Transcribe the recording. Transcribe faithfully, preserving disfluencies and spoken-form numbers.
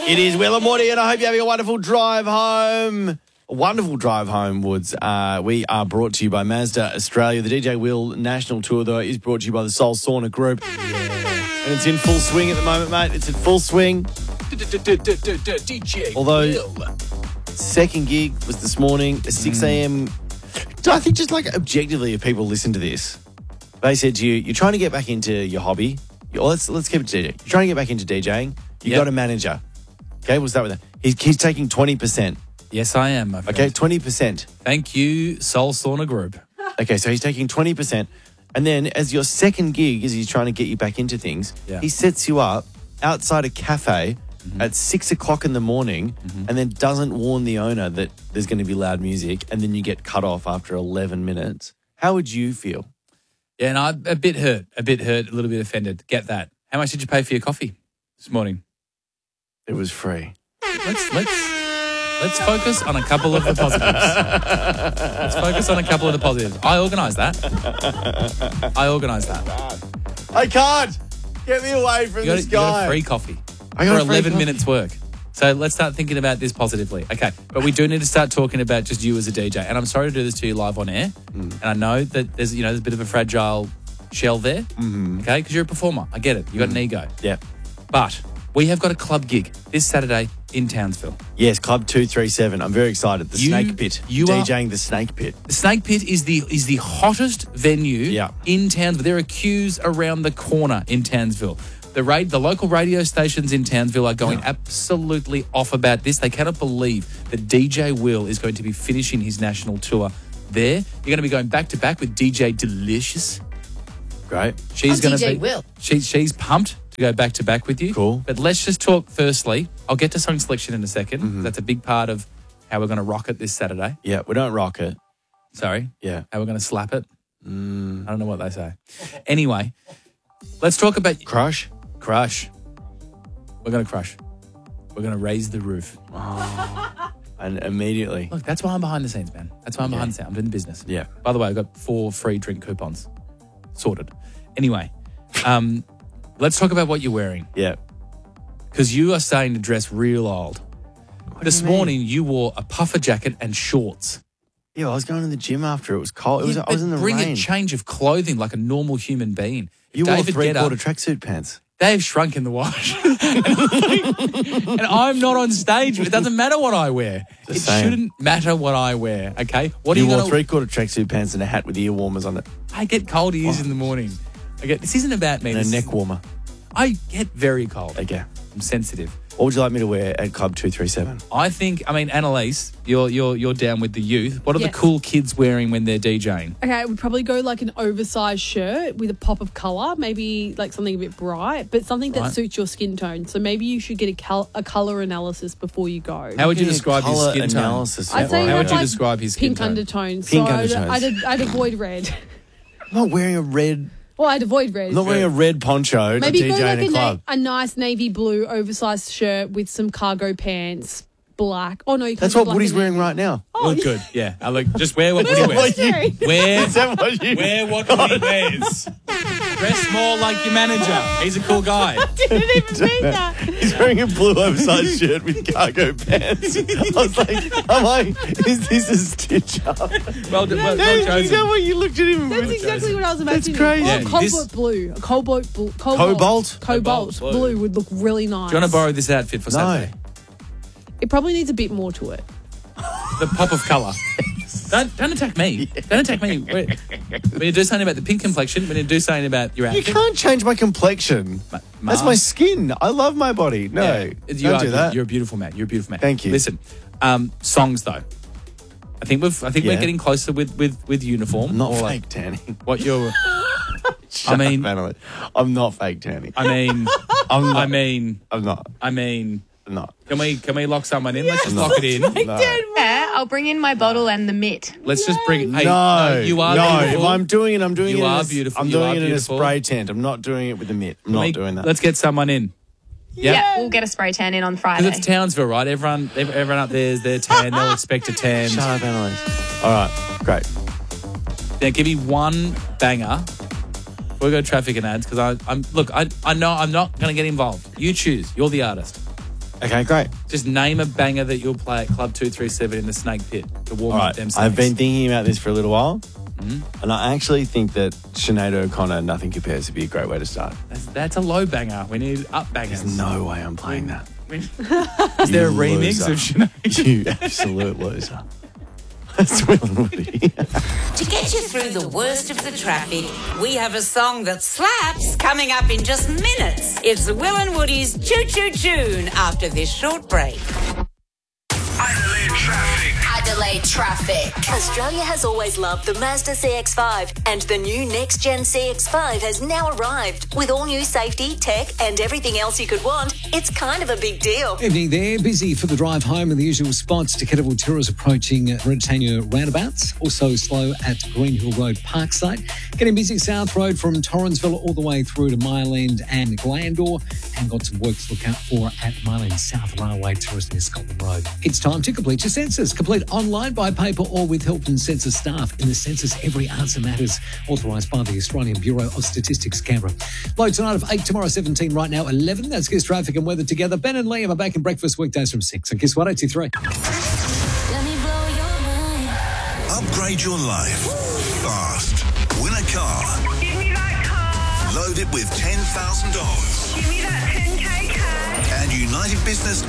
It is Will and Morty, and I hope you're having a wonderful drive home. A wonderful drive home, Woods. Uh, we are brought to you by Mazda Australia. The D J Will National Tour, though, is brought to you by the Soul Sauna Group. Yeah. And it's in full swing at the moment, mate. It's in full swing. D J Although, Will. second gig was this morning at six a.m. I think just like objectively, if people listen to this, they said to you, you're trying to get back into your hobby. Well, let's, let's keep it to D J. You're trying to get back into DJing. You Yep. got a manager. Okay, we'll start with that. He's, he's taking twenty percent. Yes, I am, my friend. Okay, twenty percent. Thank you, Soul Sauna Group. Okay, so he's taking twenty percent. And then as your second gig, as he's trying to get you back into things, Yeah. he sets you up outside a cafe Mm-hmm. at six o'clock in the morning and then doesn't warn the owner that there's going to be loud music, and then you get cut off after eleven minutes. How would you feel? Yeah, and I'm a bit hurt, a bit hurt, a little bit offended. Get that. How much did you pay for your coffee this morning? It was free. Let's let's let's focus on a couple of the positives. Let's focus on a couple of the positives. I organised that. I organised that. I can't! Get me away from You got, this you got guy. a free coffee I got for a free eleven coffee. minutes work. So let's start thinking about this positively. Okay, but we do need to start talking about just you as a D J. And I'm sorry to do this to you live on air. Mm. And I know that there's you know there's a bit of a fragile shell there. Mm-hmm. Okay, because you're a performer. I get it. You got Mm. an ego. Yeah. But we have got a club gig this Saturday in Townsville. Yes, Club two three seven. I'm very excited. The You- Snake Pit. you are- DJing the Snake Pit. The Snake Pit is the is the hottest venue Yeah. in Townsville. There are queues around the corner in Townsville. The ra- the local radio stations in Townsville are going absolutely off about this. They cannot believe that D J Will is going to be finishing his national tour there. You're going to be going back to back with D J Delicious. Great. She's I'm going D J to be Will. She's she's pumped to go back to back with you. Cool. But let's just talk firstly. I'll get to song selection in a 2nd Mm-hmm. That's a big part of how we're going to rock it this Saturday. Yeah, we don't rock it. Sorry. Yeah. How we're going to slap it. Mm. I don't know what they say. Anyway, let's talk about Crush? crush. We're going to crush. We're going to raise the roof. And immediately. Look, that's why I'm behind the scenes, man. That's why I'm behind the scenes. I'm doing the business. Yeah. By the way, I've got four free drink coupons. Sorted. Anyway, um, let's talk about what you're wearing. Yeah. Because you are starting to dress real old. This you mean? morning, you wore a puffer jacket and shorts. Yeah, I was going to the gym after. It was cold. It was, Yeah, I was but in the bring rain. a change of clothing like a normal human being. If You wore David three-quarter Guetta- tracksuit pants. They've shrunk in the wash. And I'm not on stage. It doesn't matter what I wear. Just it saying. shouldn't matter what I wear, okay? What You are you wore going to... three-quarter tracksuit pants and a hat with ear warmers on it. I get cold ears in the morning. I get, this isn't about me. And a This is- neck warmer. I get very cold. Okay. I'm sensitive. What would you like me to wear at Club two three seven? I think, I mean, Annalise, you're, you're, you're down with the youth. What are Yes. the cool kids wearing when they're DJing? Okay, I would probably go like an oversized shirt with a pop of colour, maybe like something a bit bright, but something that Right. suits your skin tone. So maybe you should get a, col- a colour analysis before you go. How would you Getting a describe his colour skin tone? analysis. I'd say How have, would you like, describe his skin pink tone? undertones. Pink so I'd, undertones. I'd, I'd avoid red. I'm not wearing a red... Well, I'd avoid red. I'm not wearing a red poncho Maybe to go D J like in a a, na- club. a nice navy blue oversized shirt with some cargo pants, black. Oh no, you can't That's do what black Woody's and wearing navy. right now. Oh, Look good. Yeah. I look, just wear what Woody What wears. you- Sorry. Wear, Is that what you... wear what Woody wears. Dress more like your manager. He's a cool guy. didn't even mean that. He's wearing a blue oversized shirt with cargo pants. I was like, I'm like, is this a stitch up? Well, well, well Is chosen. that what you looked at him That's with? exactly what I was imagining. crazy. Oh, Yeah, cobalt this- blue. A cobalt blue. Cobalt. Cobalt? Cobalt, Cobalt blue. blue. would look really nice. Do you want to borrow this outfit for No. Saturday? It probably needs a bit more to it. The pop of colour. Don't, don't attack me. Don't attack me. When when you do something about the pink complexion, when you do something about your You outfit. can't change my complexion. Ma- That's Ma- my skin. I love my body. No, Yeah, you don't are, do that. You're a beautiful man. You're a beautiful man. Thank you. Listen, um, songs though. I think we've. I think Yeah. we're getting closer with with with uniform. I'm not Or fake like tanning. what you're. Shut mean- up, Annalise. I'm not fake tanning. I mean. I'm not. I mean. I'm not. I mean. I'm not. Can we can we lock someone in? Let's just lock it in. No. Yeah, I'll bring in my bottle and the mitt. Let's just bring. Hey, No, you are no. beautiful. If I'm doing it, I'm doing You it. in are a, beautiful. I'm You doing are it beautiful. in a spray tent. I'm not doing it with a mitt. I'm not We- doing that. Let's get someone in. Yeah. Yeah, we'll get a spray tan in on Friday. Because it's Townsville, right? Everyone, ev- everyone up there is their tan. They'll expect a tan. Shut up, Annalise. All right, great. Now, give me one banger. We'll go traffic and ads because I, I'm look. I, I know I'm not going to get involved. You choose. You're the artist. Okay, great. Just name a banger that you'll play at Club two three seven in the Snake Pit to warm All up right, them I've been snakes. thinking about this for a little while, Mm-hmm. and I actually think that Sinead O'Connor, Nothing Compares, would be a great way to start. That's, that's a low banger. We need up bangers. There's no way I'm playing that. Is there a You remix loser. of Sinead? You absolute loser. That's Will and Woody. To get you through the worst of the traffic, we have a song that slaps coming up in just minutes. It's Will and Woody's Choo Choo Tune after this short break. Adelaide traffic. Adelaide traffic. Australia has always loved the Mazda C X five, and the new next-gen C X five has now arrived. With all new safety, tech, and everything else you could want, it's kind of a big deal. Evening there, busy for the drive home in the usual spots. To Kettleville Tourers approaching Britannia roundabouts. Also slow at Greenhill Road Parkside. Getting busy South Road from Torrensville all the way through to Mile End and Glandore. And got some work to look out for at Mile End South Railway Tourist near Scotland Road. It's time to complete your census. Complete online, by paper, or with help from census staff. In the census, every answer matters. Authorised by the Australian Bureau of Statistics, Canberra. Low tonight of eight, tomorrow seventeen, right now eleven. That's Kiss Traffic and Weather together. Ben and Liam are back in breakfast weekdays from six. And Kiss one eighty-three. Upgrade your life fast. Win a car. Give me that car. Load it with ten thousand dollars. Give me that ten K cash. And United Business